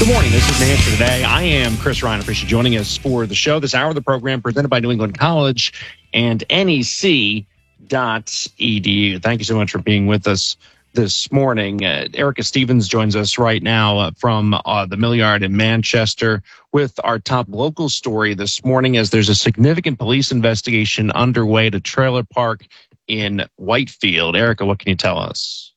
Good morning. This is New Hampshire Today. I am Chris Ryan. I appreciate you joining us for the show. This hour of the program presented by New England College and NEC.edu. Thank you so much for being with us this morning. Erica Stevens joins us right now from the Millyard in Manchester with our top local story this morning, as there's a significant police investigation underway at a trailer park in Whitefield. Erica, what can you tell us?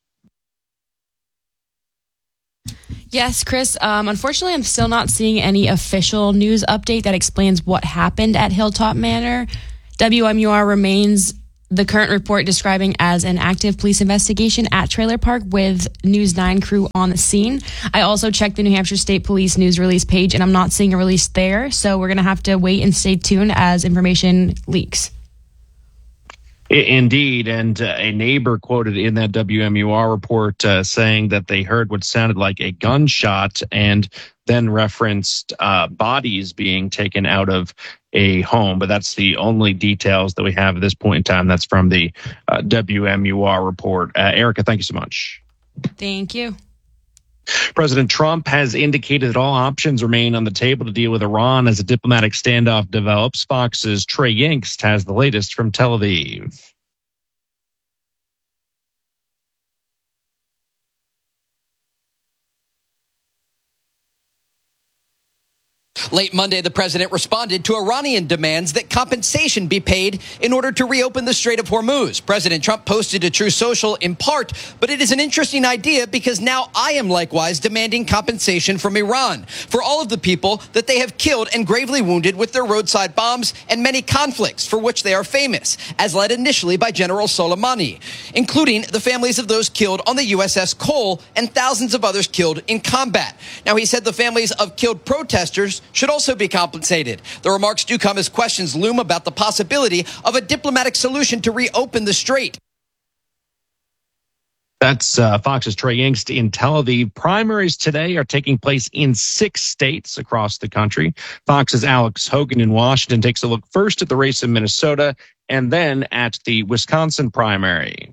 Yes, Chris. Unfortunately, I'm still not seeing any official news update that explains what happened at Hilltop Manor. WMUR remains the current report describing as an active police investigation at Trailer Park with News 9 crew on the scene. I also checked the New Hampshire State Police news release page, and I'm not seeing a release there. So we're going to have to wait and stay tuned as information leaks. Indeed, and a neighbor quoted in that WMUR report saying that they heard what sounded like a gunshot and then referenced bodies being taken out of a home. But that's the only details that we have at this point in time. That's from the WMUR report. Erica, thank you so much. Thank you. President Trump has indicated that all options remain on the table to deal with Iran as a diplomatic standoff develops. Fox's Trey Yingst has the latest from Tel Aviv. Late Monday, the president responded to Iranian demands that compensation be paid in order to reopen the Strait of Hormuz. President Trump posted to Truth Social in part, but it is an interesting idea because now I am likewise demanding compensation from Iran for all of the people that they have killed and gravely wounded with their roadside bombs and many conflicts for which they are famous, as led initially by General Soleimani, including the families of those killed on the USS Cole and thousands of others killed in combat. Now, he said the families of killed protesters should also be compensated. The remarks do come as questions loom about the possibility of a diplomatic solution to reopen the strait. That's Fox's Trey Yingst in Tel Aviv. Primaries today are taking place in 6 states across the country. Fox's Alex Hogan in Washington takes a look first at the race in Minnesota and then at the Wisconsin primary.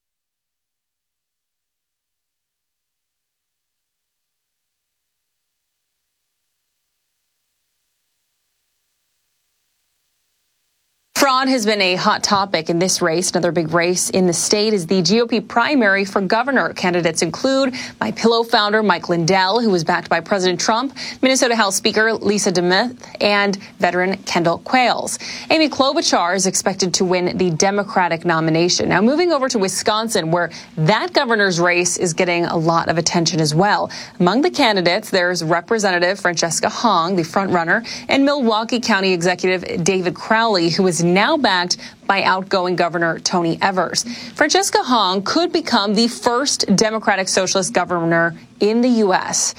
Fraud has been a hot topic in this race. Another big race in the state is the GOP primary for governor. Candidates include MyPillow founder Mike Lindell, who was backed by President Trump, Minnesota House Speaker Lisa DeMuth, and veteran Kendall Quayles. Amy Klobuchar is expected to win the Democratic nomination. Now, moving over to Wisconsin, where that governor's race is getting a lot of attention as well. Among the candidates, there's Representative Francesca Hong, the frontrunner, and Milwaukee County Executive David Crowley, who is now backed by outgoing Governor Tony Evers. Francesca Hong could become the first Democratic Socialist governor in the U.S.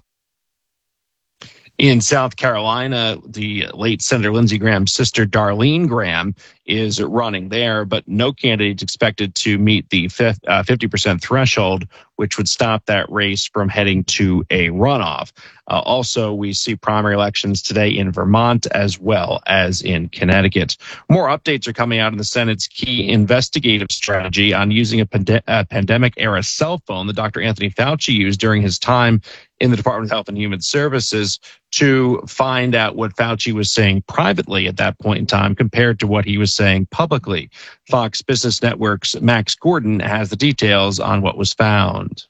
In South Carolina, the late Senator Lindsey Graham's sister, Darlene Graham, is running there, but no candidate is expected to meet the 50% threshold, which would stop that race from heading to a runoff. Also, we see primary elections today in Vermont as well as in Connecticut. More updates are coming out in the Senate's key investigative strategy on using a pandemic-era cell phone that Dr. Anthony Fauci used during his time in the Department of Health and Human Services to find out what Fauci was saying privately at that point in time compared to what he was saying publicly. Fox Business Network's Max Gordon has the details on what was found.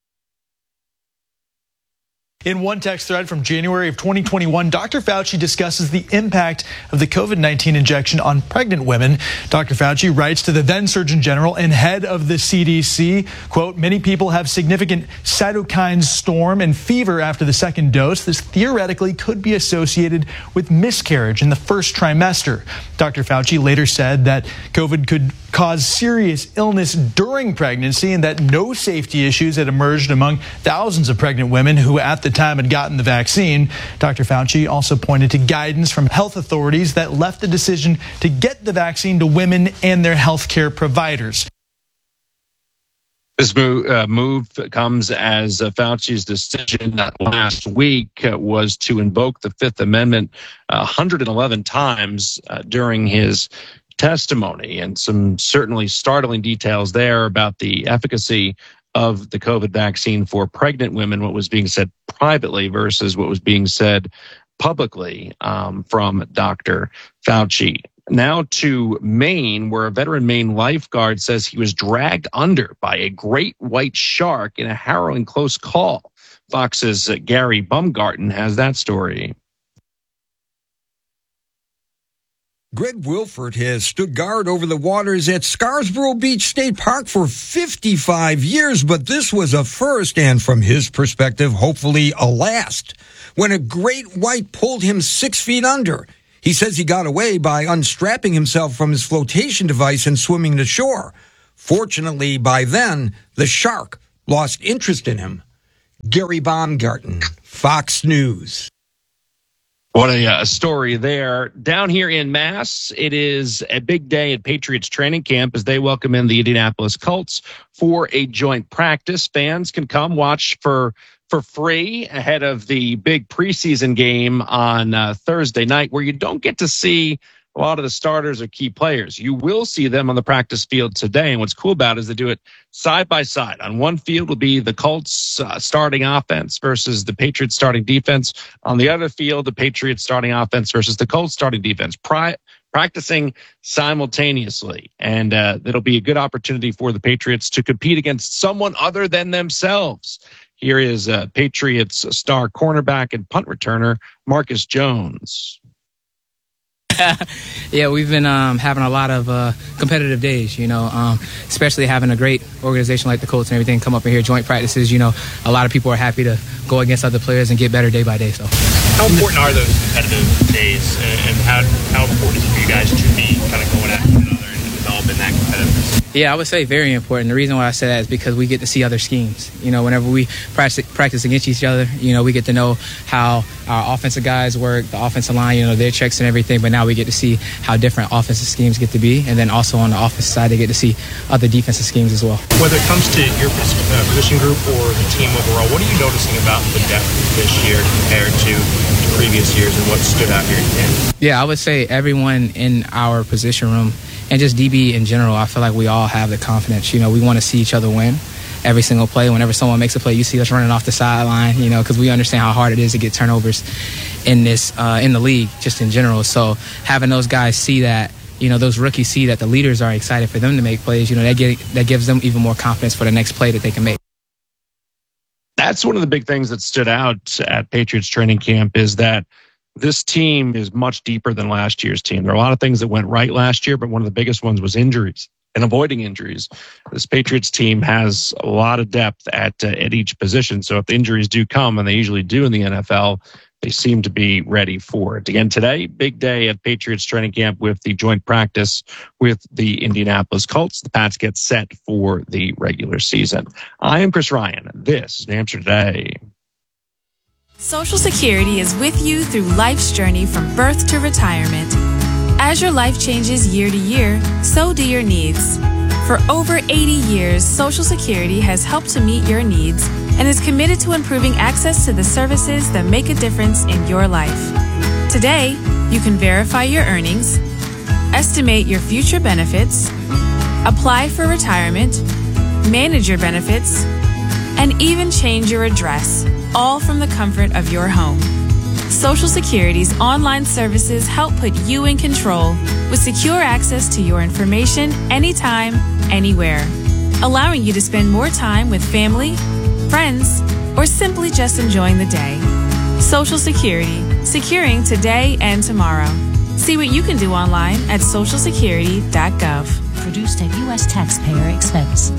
In one text thread from January of 2021, Dr. Fauci discusses the impact of the COVID-19 injection on pregnant women. Dr. Fauci writes to the then Surgeon General and head of the CDC, quote, many people have significant cytokine storm and fever after the second dose. This theoretically could be associated with miscarriage in the first trimester. Dr. Fauci later said that COVID could cause serious illness during pregnancy and that no safety issues had emerged among thousands of pregnant women who at the time had gotten the vaccine. Dr. Fauci also pointed to guidance from health authorities that left the decision to get the vaccine to women and their healthcare providers. This move comes as Fauci's decision last week was to invoke the Fifth Amendment 111 times during his testimony, and some certainly startling details there about the efficacy of the COVID vaccine for pregnant women, what was being said privately versus what was being said publicly from Dr. Fauci. Now to Maine, where a veteran Maine lifeguard says he was dragged under by a great white shark in a harrowing close call. Fox's Gary Baumgarten has that story. Greg Wilford has stood guard over the waters at Scarborough Beach State Park for 55 years, but this was a first and, from his perspective, hopefully a last, when a great white pulled him 6 feet under. He says he got away by unstrapping himself from his flotation device and swimming to shore. Fortunately, by then, the shark lost interest in him. Gary Baumgarten, Fox News. What a story there. Down here in Mass, it is a big day at Patriots training camp as they welcome in the Indianapolis Colts for a joint practice. Fans can come watch for free ahead of the big preseason game on Thursday night, where you don't get to see a lot of the starters or key players. You will see them on the practice field today. And what's cool about it is they do it side by side. On one field will be the Colts starting offense versus the Patriots starting defense. On the other field, the Patriots starting offense versus the Colts starting defense. Practicing simultaneously. And it'll be a good opportunity for the Patriots to compete against someone other than themselves. Here is Patriots star cornerback and punt returner Marcus Jones. Yeah, we've been having a lot of competitive days, especially having a great organization like the Colts and everything come up in here, joint practices. A lot of people are happy to go against other players and get better day by day. So, how important are those competitive days, and how important is it for you guys to be kind of going after one another and developing that competitiveness? Yeah, I would say very important. The reason why I say that is because we get to see other schemes. Whenever we practice against each other, we get to know how our offensive guys work, the offensive line, their checks and everything. But now we get to see how different offensive schemes get to be. And then also on the offensive side, they get to see other defensive schemes as well. Whether it comes to your position group or the team overall, what are you noticing about the depth this year compared to previous years, and what stood out here today? Yeah, I would say everyone in our position room and just DB in general, I feel like we all have the confidence. We want to see each other win every single play. Whenever someone makes a play, you see us running off the sideline, because we understand how hard it is to get turnovers in this in the league, just in general. So having those guys see that, those rookies see that the leaders are excited for them to make plays, that gives them even more confidence for the next play that they can make. That's one of the big things that stood out at Patriots training camp is that this team is much deeper than last year's team. There are a lot of things that went right last year, but one of the biggest ones was injuries and avoiding injuries. This Patriots team has a lot of depth at each position. So if the injuries do come, and they usually do in the NFL, they seem to be ready for it. Again, today, big day at Patriots training camp with the joint practice with the Indianapolis Colts. The Pats get set for the regular season. I am Chris Ryan. This is New Hampshire Today. Social Security is with you through life's journey from birth to retirement. As your life changes year to year, so do your needs. For over 80 years, Social Security has helped to meet your needs and is committed to improving access to the services that make a difference in your life. Today, you can verify your earnings, estimate your future benefits, apply for retirement, manage your benefits, and even change your address, all from the comfort of your home. Social Security's online services help put you in control with secure access to your information anytime, anywhere, allowing you to spend more time with family, friends, or simply just enjoying the day. Social Security, securing today and tomorrow. See what you can do online at socialsecurity.gov. Produced at U.S. taxpayer expense.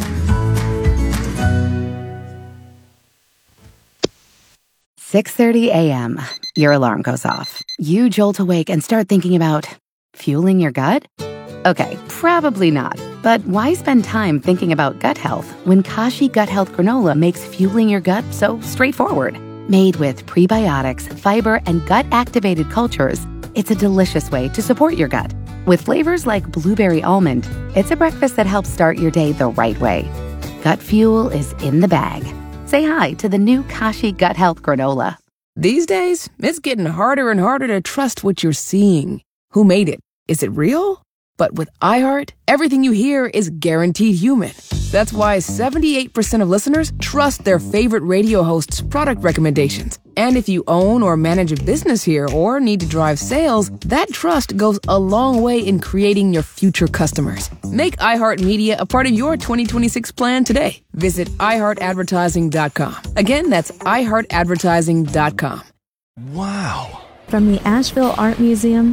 "6:30 a.m. Your alarm goes off. You jolt awake and start thinking about fueling your gut? Okay, probably not. But why spend time thinking about gut health when Kashi Gut Health Granola makes fueling your gut so straightforward? Made with prebiotics, fiber, and gut-activated cultures, it's a delicious way to support your gut. With flavors like blueberry almond, it's a breakfast that helps start your day the right way. Gut fuel is in the bag. Say hi to the new Kashi Gut Health Granola. These days, it's getting harder and harder to trust what you're seeing. Who made it? Is it real? But with iHeart, everything you hear is guaranteed human. That's why 78% of listeners trust their favorite radio host's product recommendations. And if you own or manage a business here or need to drive sales, that trust goes a long way in creating your future customers. Make iHeartMedia a part of your 2026 plan today. Visit iHeartAdvertising.com. Again, that's iHeartAdvertising.com. Wow. From the Asheville Art Museum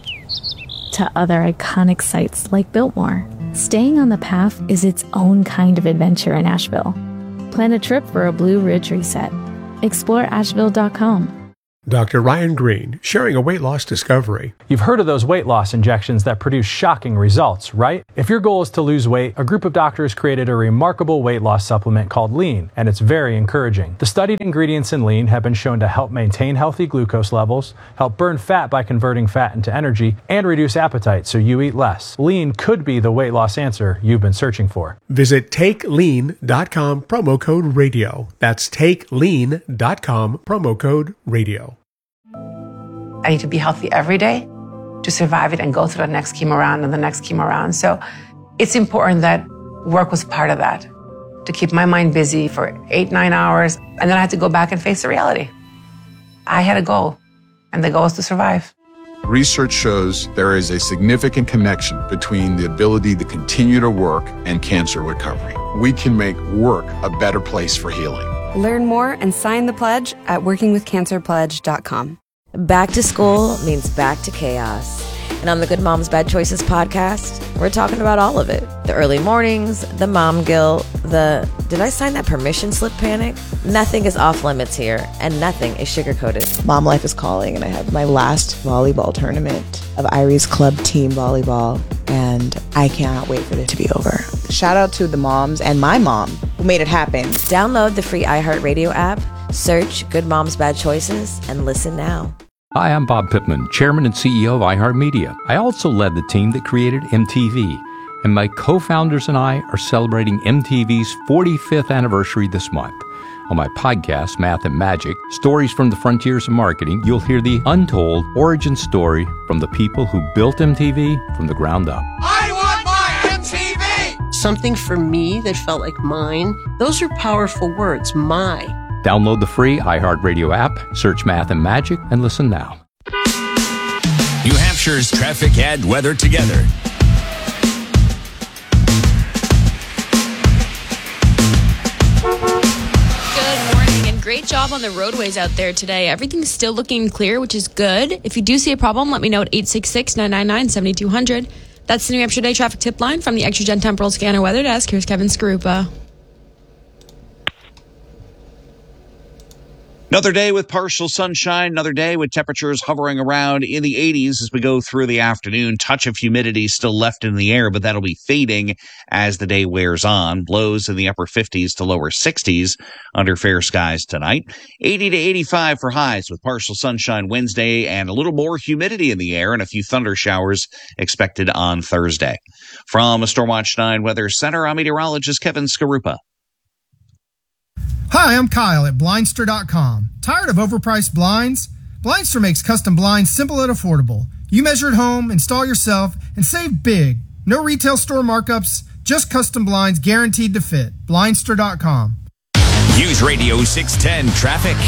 to other iconic sites like Biltmore, staying on the path is its own kind of adventure in Asheville. Plan a trip for a Blue Ridge reset. Explore Asheville.com. Dr. Ryan Green, sharing a weight loss discovery. You've heard of those weight loss injections that produce shocking results, right? If your goal is to lose weight, a group of doctors created a remarkable weight loss supplement called Lean, and it's very encouraging. The studied ingredients in Lean have been shown to help maintain healthy glucose levels, help burn fat by converting fat into energy, and reduce appetite so you eat less. Lean could be the weight loss answer you've been searching for. Visit TakeLean.com, promo code radio. That's TakeLean.com, promo code radio. I need to be healthy every day to survive it and go through the next chemo round and the next chemo round. So it's important that work was part of that, to keep my mind busy for 8-9 hours. And then I had to go back and face the reality. I had a goal, and the goal is to survive. Research shows there is a significant connection between the ability to continue to work and cancer recovery. We can make work a better place for healing. Learn more and sign the pledge at workingwithcancerpledge.com. Back to school means back to chaos. And on the Good Moms Bad Choices podcast, we're talking about all of it. The early mornings, the mom guilt, the did I sign that permission slip panic? Nothing is off limits here, and nothing is sugar-coated. Mom life is calling, and I have my last volleyball tournament of Irie's Club Team Volleyball, and I cannot wait for it to be over. Shout out to the moms and my mom who made it happen. Download the free iHeartRadio app, search Good Moms Bad Choices, and listen now. Hi, I'm Bob Pittman, Chairman and CEO of iHeartMedia. I also led the team that created MTV, and my co-founders and I are celebrating MTV's 45th anniversary this month. On my podcast, Math and Magic, Stories from the Frontiers of Marketing, you'll hear the untold origin story from the people who built MTV from the ground up. I want my MTV! Something for me that felt like mine. Those are powerful words, my. Download the free iHeartRadio app, search Math and Magic, and listen now. New Hampshire's traffic and weather together. Good morning, and great job on the roadways out there today. Everything's still looking clear, which is good. If you do see a problem, let me know at 866-999-7200. That's the New Hampshire Day traffic tip line from the ExtraGen Temporal Scanner Weather Desk. Here's Kevin Skarupa. Another day with partial sunshine, another day with temperatures hovering around in the 80s as we go through the afternoon. Touch of humidity still left in the air, but that'll be fading as the day wears on. Lows in the upper 50s to lower 60s under fair skies tonight. 80 to 85 for highs with partial sunshine Wednesday and a little more humidity in the air and a few thunder showers expected on Thursday. From a Stormwatch 9 Weather Center, I'm meteorologist Kevin Skarupa. Hi, I'm Kyle at Blindster.com. Tired of overpriced blinds? Blindster makes custom blinds simple and affordable. You measure at home, install yourself, and save big. No retail store markups, just custom blinds guaranteed to fit. Blindster.com. News Radio 610 traffic.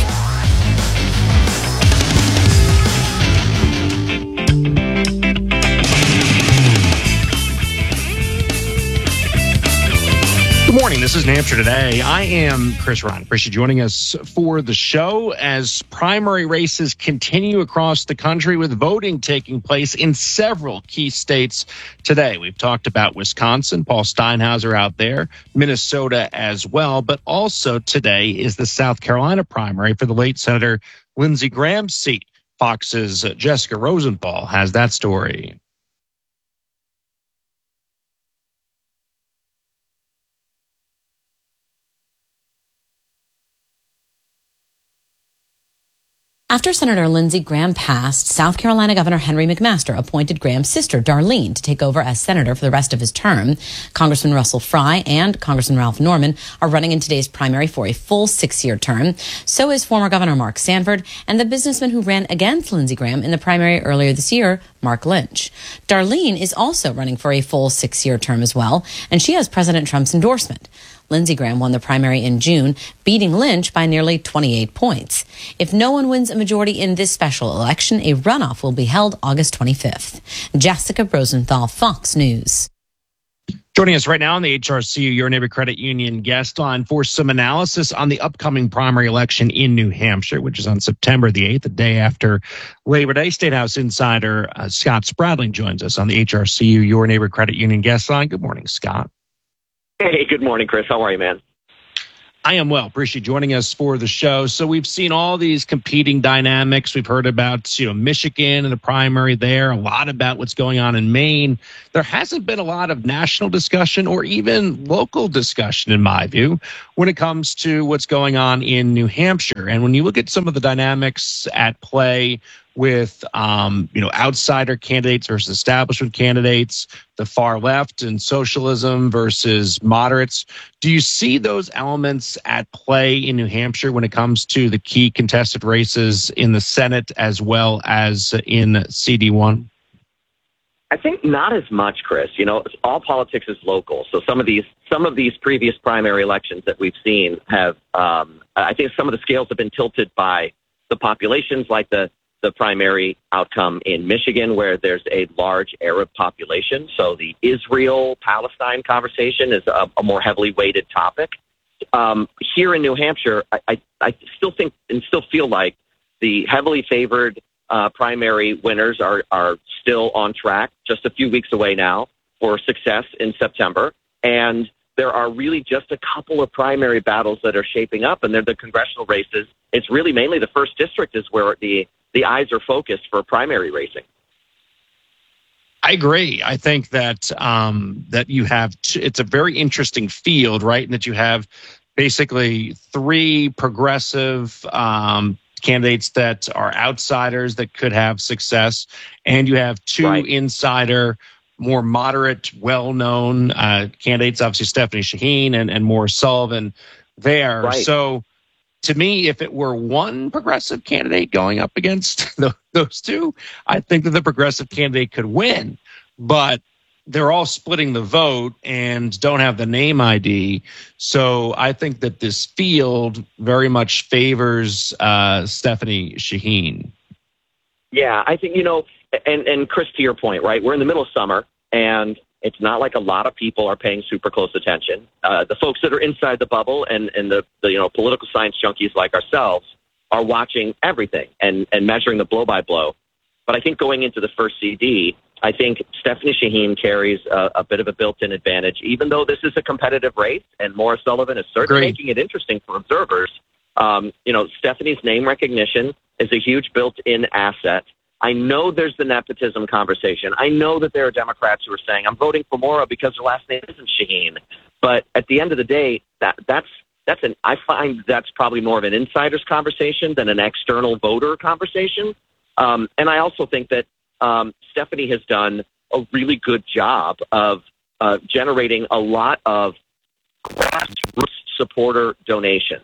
Good morning. This is New Hampshire Today. I am Chris Ryan. Appreciate you joining us for the show as primary races continue across the country with voting taking place in several key states today. We've talked about Wisconsin, Paul Steinhauser out there, Minnesota as well, but also today is the South Carolina primary for the late Senator Lindsey Graham's seat. Fox's Jessica Rosenthal has that story. After Senator Lindsey Graham passed, South Carolina Governor Henry McMaster appointed Graham's sister, Darlene, to take over as senator for the rest of his term. Congressman Russell Fry and Congressman Ralph Norman are running in today's primary for a full 6-year term. So is former Governor Mark Sanford and the businessman who ran against Lindsey Graham in the primary earlier this year, Mark Lynch. Darlene is also running for a full 6-year term as well, and she has President Trump's endorsement. Lindsey Graham won the primary in June, beating Lynch by nearly 28 points. If no one wins a majority in this special election, a runoff will be held August 25th. Jessica Rosenthal, Fox News. Joining us right now on the HRCU Your Neighborhood Credit Union guest line for some analysis on the upcoming primary election in New Hampshire, which is on September the 8th, the day after Labor Day. State House insider Scott Spradling joins us on the HRCU Your Neighborhood Credit Union guest line. Good morning, Scott. Hey, good morning, Chris. How are you, man? I am well. Appreciate you joining us for the show. So we've seen all these competing dynamics. We've heard about, Michigan and the primary there, a lot about what's going on in Maine. There hasn't been a lot of national discussion or even local discussion, in my view, when it comes to what's going on in New Hampshire. And when you look at some of the dynamics at play with, outsider candidates versus establishment candidates, the far left and socialism versus moderates, do you see those elements at play in New Hampshire when it comes to the key contested races in the Senate as well as in CD1? I think not as much, Chris. All politics is local. So some of these previous primary elections that we've seen have, I think some of the scales have been tilted by the populations, like the primary outcome in Michigan, where there's a large Arab population. So the Israel-Palestine conversation is a more heavily weighted topic. Here in New Hampshire, I still think and still feel like the heavily favored primary winners are still on track, just a few weeks away now for success in September. And there are really just a couple of primary battles that are shaping up, and they're the congressional races. It's really mainly the first district is where the eyes are focused for primary racing. I agree. I think that that you have it's a very interesting field, right? And that you have basically 3 progressive candidates that are outsiders that could have success, and you have 2 insider, more moderate, well-known candidates. Obviously, Stephanie Shaheen and Morris Sullivan there. Right. So, to me, if it were one progressive candidate going up against those 2, I think that the progressive candidate could win. But they're all splitting the vote and don't have the name ID. So I think that this field very much favors Stephanie Shaheen. Yeah, I think, and Chris, to your point, right? We're in the middle of summer, and it's not like a lot of people are paying super close attention. The folks that are inside the bubble and the political science junkies like ourselves are watching everything and measuring the blow by blow. But I think going into the first CD, I think Stephanie Shaheen carries a bit of a built-in advantage, even though this is a competitive race, and Morris Sullivan is certainly making it interesting for observers. Stephanie's name recognition is a huge built-in asset. I know there's the nepotism conversation. I know that there are Democrats who are saying, I'm voting for Maura because her last name isn't Shaheen. But at the end of the day, I find that's probably more of an insider's conversation than an external voter conversation. And I also think that Stephanie has done a really good job of generating a lot of grassroots supporter donations.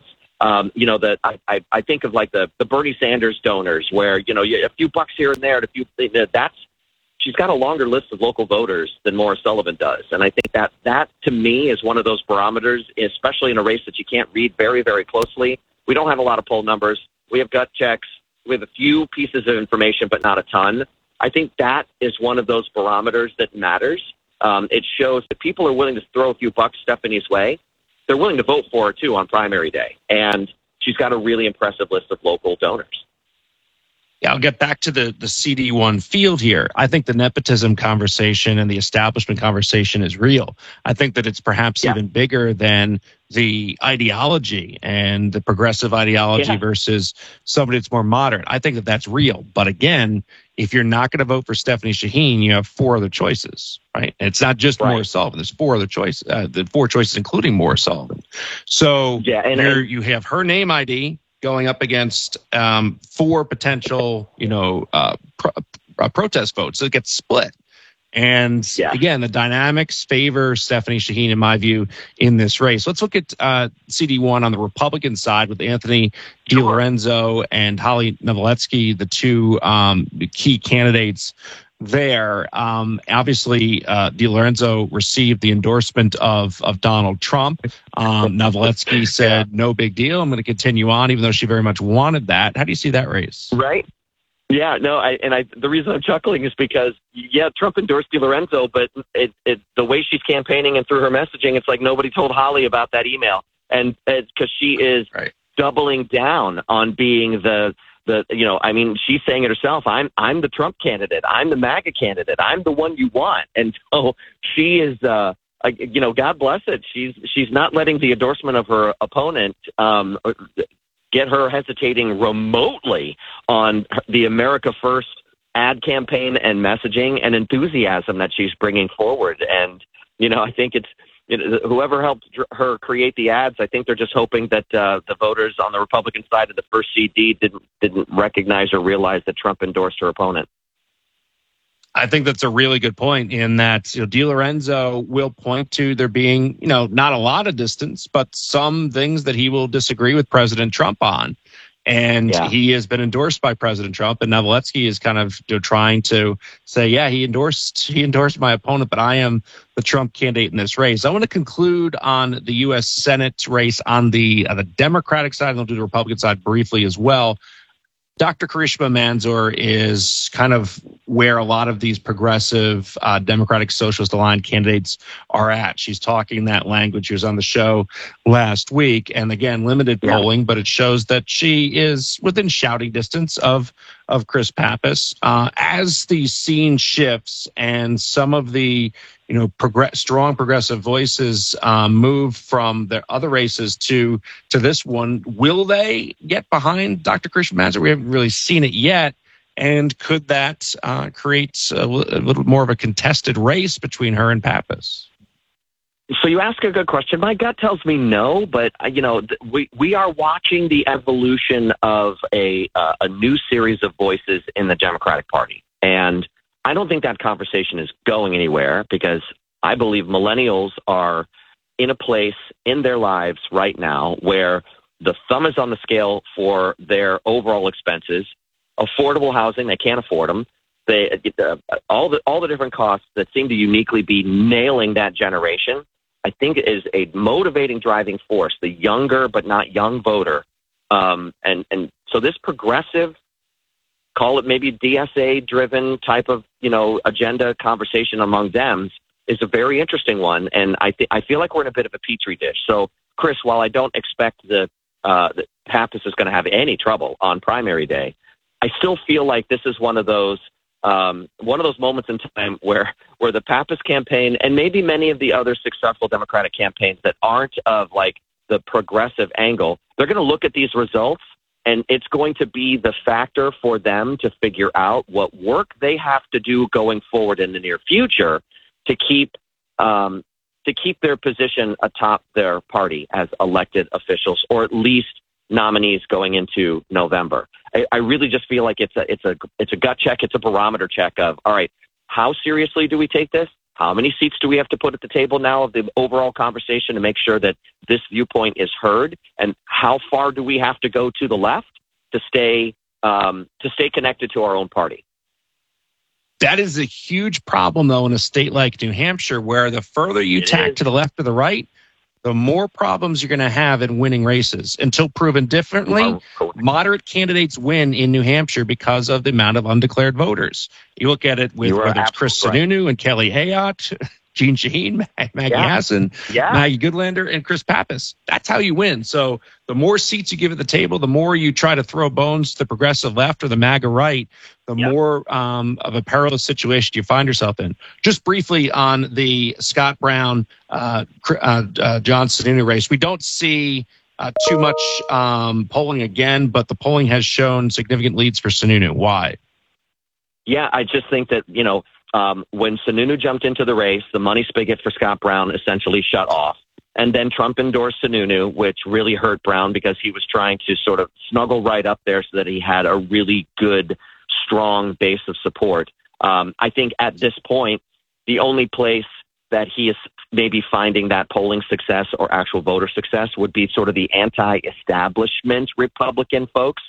I think of like the Bernie Sanders donors, where a few bucks here and there, she's got a longer list of local voters than Morris Sullivan does, and I think that to me is one of those barometers, especially in a race that you can't read very, very closely. We don't have a lot of poll numbers. We have gut checks. We have a few pieces of information, but not a ton. I think that is one of those barometers that matters. It shows that people are willing to throw a few bucks Stephanie's way. They're willing to vote for her, too, on primary day. And she's got a really impressive list of local donors. Yeah, I'll get back to the CD1 field here. I think the nepotism conversation and the establishment conversation is real. I think that it's perhaps even bigger than the ideology and the progressive ideology versus somebody that's more moderate. I think that that's real. But again, if you're not going to vote for Stephanie Shaheen, you have 4 other choices, right? And it's not just Morris Sullivan. There's 4 other choices, the 4 choices, including Morris Sullivan. So you have her name ID going up against 4 potential, protest votes. So it gets split. And again, the dynamics favor Stephanie Shaheen, in my view, in this race. Let's look at CD1 on the Republican side with Anthony DiLorenzo and Holly Noveletsky, the 2 key candidates there. Obviously, DiLorenzo received the endorsement of Donald Trump. Nawaletsky said, no big deal. I'm going to continue on, even though she very much wanted that. How do you see that race? Right. Yeah, no, the reason I'm chuckling is because, Trump endorsed DiLorenzo, but the way she's campaigning and through her messaging, it's like nobody told Holly about that email. And because she is doubling down on being she's saying it herself. I'm the Trump candidate. I'm the MAGA candidate. I'm the one you want. And so she is, God bless it. She's not letting the endorsement of her opponent get her hesitating remotely on the America First ad campaign and messaging and enthusiasm that she's bringing forward. And, I think whoever helped her create the ads, I think they're just hoping that the voters on the Republican side of the first CD didn't recognize or realize that Trump endorsed her opponent. I think that's a really good point in that DiLorenzo will point to there being, not a lot of distance, but some things that he will disagree with President Trump on. And he has been endorsed by President Trump, and Nawaletsky is kind of trying to say, he endorsed my opponent, but I am the Trump candidate in this race. I want to conclude on the U.S. Senate race on the Democratic side, and I'll do the Republican side briefly as well. Dr. Karishma Manzoor is kind of where a lot of these progressive Democratic socialist aligned candidates are at. She's talking that language. She was on the show last week. And again, limited polling, but it shows that she is within shouting distance of Chris Pappas. As the scene shifts and some of the strong progressive voices move from their other races to this one, will they get behind Dr. Karishma Manzoor? We haven't really seen it yet. And could that create a little more of a contested race between her and Pappas? So you ask a good question. My gut tells me no, but we are watching the evolution of a new series of voices in the Democratic Party, and I don't think that conversation is going anywhere because I believe millennials are in a place in their lives right now where the thumb is on the scale for their overall expenses. Affordable housing, they can't afford them. All the different costs that seem to uniquely be nailing that generation, I think is a motivating driving force, the younger but not young voter. And so this progressive, call it maybe DSA-driven type of, agenda conversation among Dems is a very interesting one. And I feel like we're in a bit of a petri dish. So, Chris, while I don't expect that Pappas is going to have any trouble on primary day, I still feel like this is one of those moments in time where the Pappas campaign and maybe many of the other successful Democratic campaigns that aren't of like the progressive angle, they're going to look at these results. And it's going to be the factor for them to figure out what work they have to do going forward in the near future to keep their position atop their party as elected officials, or at least nominees going into November. I really just feel like it's a gut check, it's a barometer check of, all right, how seriously do we take this? How many seats do we have to put at the table now of the overall conversation to make sure that this viewpoint is heard? And how far do we have to go to the left to stay connected to our own party? That is a huge problem, though, in a state like New Hampshire, where the further you tack to the left or the right, the more problems you're going to have in winning races. Until proven differently, moderate candidates win in New Hampshire because of the amount of undeclared voters. You look at it with whether it's Chris Sununu and Kelly Ayotte, Jeanne Shaheen, Maggie Hassan, Maggie Goodlander, and Chris Pappas. That's how you win. So the more seats you give at the table, the more you try to throw bones to the progressive left or the MAGA right, the more of a perilous situation you find yourself in. Just briefly on the Scott Brown, John Sununu race, we don't see too much polling again, but the polling has shown significant leads for Sununu. Why? Yeah, I just think that, when Sununu jumped into the race, the money spigot for Scott Brown essentially shut off. And then Trump endorsed Sununu, which really hurt Brown because he was trying to sort of snuggle right up there so that he had a really good, strong base of support. I think at this point, the only place that he is maybe finding that polling success or actual voter success would be sort of the anti-establishment Republican folks.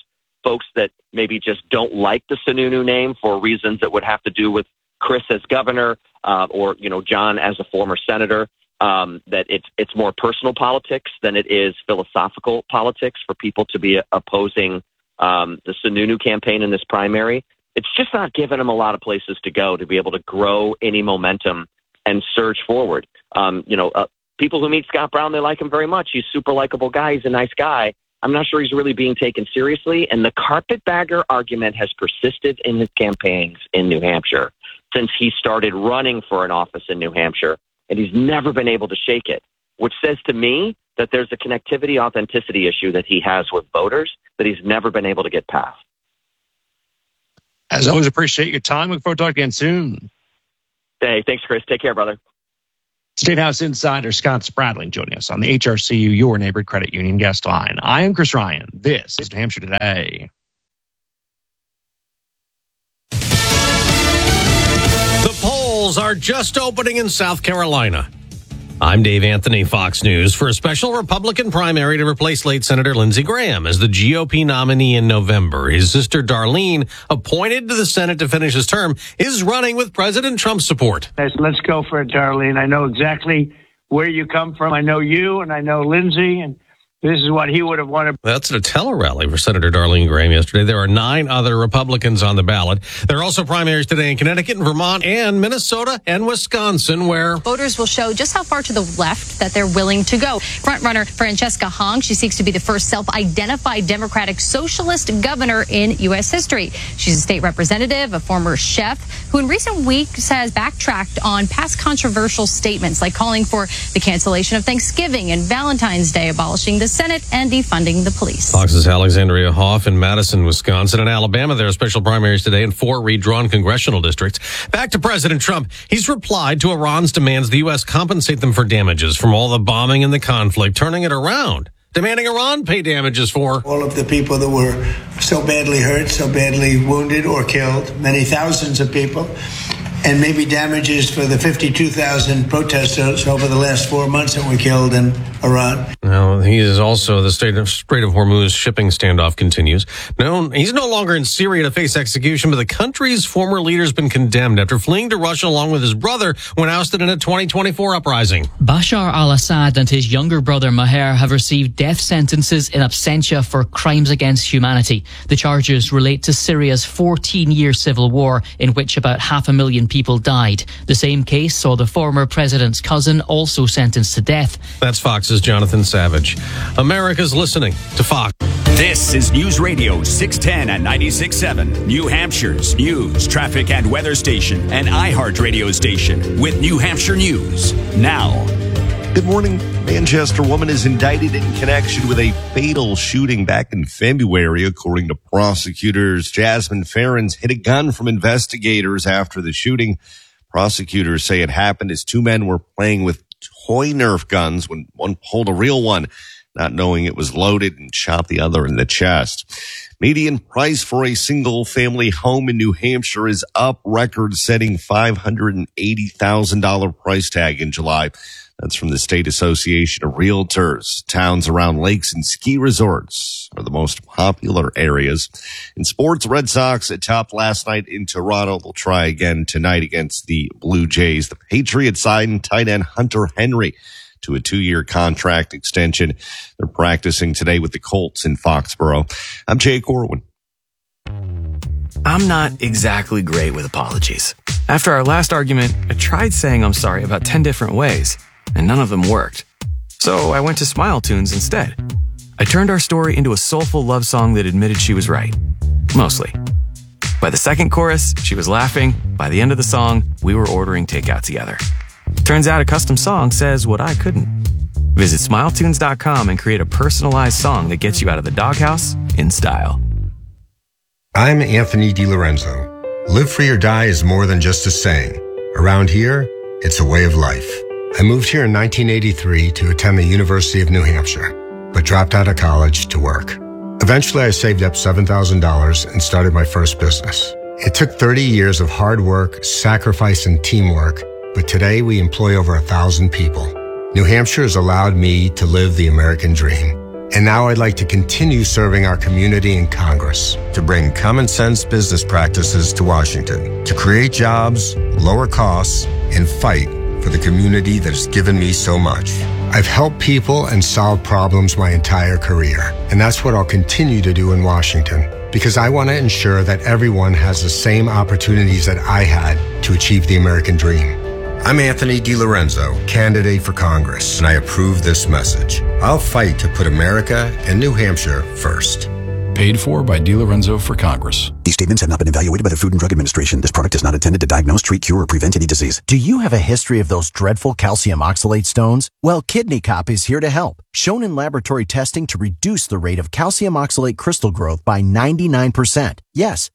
folks that maybe just don't like the Sununu name for reasons that would have to do with Chris as governor or, John as a former senator, that it's more personal politics than it is philosophical politics for people to be opposing the Sununu campaign in this primary. It's just not giving them a lot of places to go to be able to grow any momentum and surge forward. People who meet Scott Brown, they like him very much. He's a super likable guy. He's a nice guy. I'm not sure he's really being taken seriously. And the carpetbagger argument has persisted in his campaigns in New Hampshire since he started running for an office in New Hampshire. And he's never been able to shake it, which says to me that there's a connectivity, authenticity issue that he has with voters that he's never been able to get past. As always, appreciate your time. Look forward to talking again soon. Hey, thanks, Chris. Take care, brother. State House Insider Scott Spradling joining us on the HRCU Your Neighborhood Credit Union guest line. I am Chris Ryan. This is New Hampshire Today. The polls are just opening in South Carolina. I'm Dave Anthony, Fox News, for a special Republican primary to replace late Senator Lindsey Graham as the GOP nominee in November. His sister Darlene, appointed to the Senate to finish his term, is running with President Trump's support. Let's go for it, Darlene. I know exactly where you come from. I know you and I know Lindsey, and this is what he would have wanted. That's at a tele-rally for Senator Darlene Graham yesterday. There are 9 other Republicans on the ballot. There are also primaries today in Connecticut and Vermont and Minnesota and Wisconsin, where voters will show just how far to the left that they're willing to go. Frontrunner Francesca Hong, she seeks to be the first self-identified Democratic socialist governor in U.S. history. She's a state representative, a former chef, who in recent weeks has backtracked on past controversial statements like calling for the cancellation of Thanksgiving and Valentine's Day, abolishing the Senate, and defunding the police. Fox's Alexandria Hoff in Madison, Wisconsin. In Alabama, there are special primaries today in 4 redrawn congressional districts. Back to President Trump. He's replied to Iran's demands the U.S. compensate them for damages from all the bombing and the conflict, turning it around, demanding Iran pay damages for all of the people that were so badly hurt, so badly wounded or killed, many thousands of people, and maybe damages for the 52,000 protesters over the last 4 months that were killed in Iran. Now, he is also the Strait of Hormuz shipping standoff continues. No, he's no longer in Syria to face execution, but the country's former leader has been condemned after fleeing to Russia along with his brother when ousted in a 2024 uprising. Bashar al-Assad and his younger brother Maher have received death sentences in absentia for crimes against humanity. The charges relate to Syria's 14-year civil war in which about 500,000 people died. The same case saw the former president's cousin also sentenced to death. That's Fox's Jonathan Savage. America's listening to Fox. This is News Radio 610 and 96.7, New Hampshire's news, traffic, and weather station, and iHeart radio station with New Hampshire News. Now. Good morning. Manchester woman is indicted in connection with a fatal shooting back in February, according to prosecutors. Jasmine Ferrens hid a gun from investigators after the shooting. Prosecutors say it happened as 2 men were playing with toy Nerf guns when one pulled a real one, not knowing it was loaded, and shot the other in the chest. Median price for a single-family home in New Hampshire is up, record-setting $580,000 price tag in July. That's from the State Association of Realtors. Towns around lakes and ski resorts are the most popular areas. In sports, Red Sox topped last night in Toronto. They'll try again tonight against the Blue Jays. The Patriots signed tight end Hunter Henry to a 2-year contract extension. They're practicing today with the Colts in Foxborough. I'm Jay Corwin. I'm not exactly great with apologies. After our last argument, I tried saying I'm sorry about 10 different ways, and none of them worked. So I went to Smile Tunes instead. I turned our story into a soulful love song that admitted she was right. Mostly. By the second chorus, she was laughing. By the end of the song, we were ordering takeout together. Turns out a custom song says what I couldn't. Visit SmileTunes.com and create a personalized song that gets you out of the doghouse in style. I'm Anthony DiLorenzo. Live Free or Die is more than just a saying. Around here, it's a way of life. I moved here in 1983 to attend the University of New Hampshire, but dropped out of college to work. Eventually, I saved up $7,000 and started my first business. It took 30 years of hard work, sacrifice, and teamwork, but today we employ over 1,000 people. New Hampshire has allowed me to live the American dream. And now I'd like to continue serving our community in Congress to bring common sense business practices to Washington, to create jobs, lower costs, and fight for the community that has given me so much. I've helped people and solved problems my entire career, and that's what I'll continue to do in Washington, because I want to ensure that everyone has the same opportunities that I had to achieve the American dream. I'm Anthony DiLorenzo, candidate for Congress, and I approve this message. I'll fight to put America and New Hampshire first. Paid for by DiLorenzo for Congress. These statements have not been evaluated by the Food and Drug Administration. This product is not intended to diagnose, treat, cure, or prevent any disease. Do you have a history of those dreadful calcium oxalate stones? Well, Kidney Cop is here to help. Shown in laboratory testing to reduce the rate of calcium oxalate crystal growth by 99%. Yes,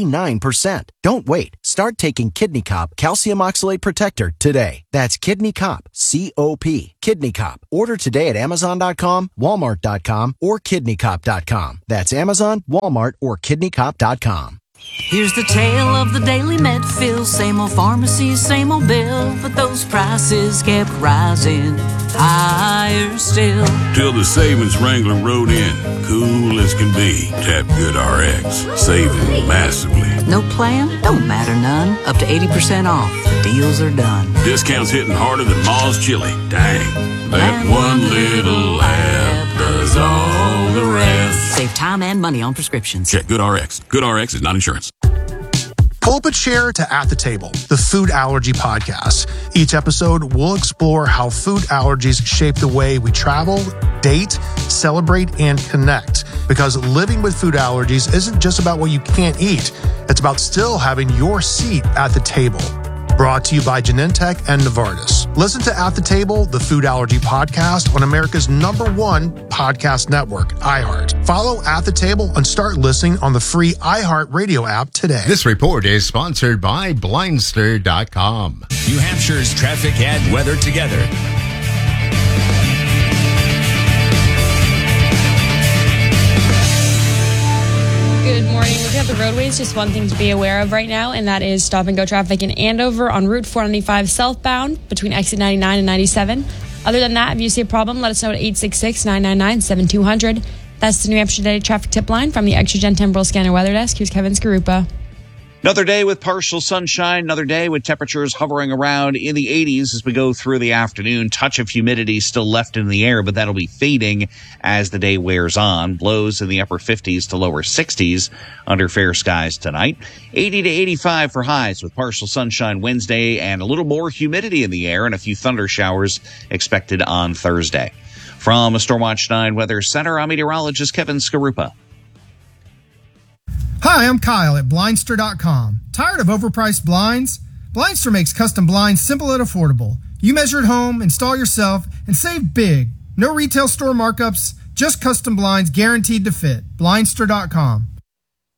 99%. Don't wait. Start taking Kidney Cop Calcium Oxalate Protector today. That's Kidney Cop, C-O-P, Kidney Cop. Order today at Amazon.com, Walmart.com, or KidneyCop.com. That's Amazon, Walmart, or KidneyCop.com. Here's the tale of the daily Medfill. Same old pharmacies, same old bill, but those prices kept rising higher still. Till the savings wrangler rode in, cool as can be. Tap GoodRx, saving massively. No plan? Don't matter none. Up to 80% off. The deals are done. Discounts hitting harder than Ma's chili. Dang. That one little app does all the rest. Save time and money on prescriptions. Check GoodRx. GoodRx is not insurance. Pull up a chair to At the Table, the food allergy podcast. Each episode, we'll explore how food allergies shape the way we travel, date, celebrate, and connect. Because living with food allergies isn't just about what you can't eat. It's about still having your seat at the table. Brought to you by Genentech and Novartis. Listen to At the Table, the food allergy podcast on America's #1 podcast network, iHeart. Follow At the Table and start listening on the free iHeart Radio app today. This report is sponsored by Blindster.com. New Hampshire's traffic and weather together. Good morning. Looking at the roadways, just one thing to be aware of right now, and that is stop-and-go traffic in Andover on Route 495 southbound between exit 99 and 97. Other than that, if you see a problem, let us know at 866-999-7200. That's the New Hampshire Daily Traffic Tip Line from the ExtraGen Temporal Scanner Weather Desk. Here's Kevin Skarupa. Another day with partial sunshine, another day with temperatures hovering around in the 80s as we go through the afternoon. Touch of humidity still left in the air, but that'll be fading as the day wears on. Lows in the upper 50s to lower 60s under fair skies tonight. 80 to 85 for highs with partial sunshine Wednesday and a little more humidity in the air and a few thunder showers expected on Thursday. From a Stormwatch 9 Weather Center, I'm meteorologist Kevin Skarupa. Hi, I'm Kyle at Blindster.com. Tired of overpriced blinds? Blindster makes custom blinds simple and affordable. You measure at home, install yourself, and save big. No retail store markups, just custom blinds guaranteed to fit. Blindster.com.